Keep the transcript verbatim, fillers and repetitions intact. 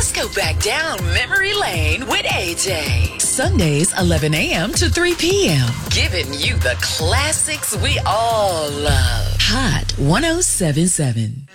Let's go back down memory lane with A J. Sundays, eleven a.m. to three p.m. Giving you the classics we all love. Hot one oh seven point seven.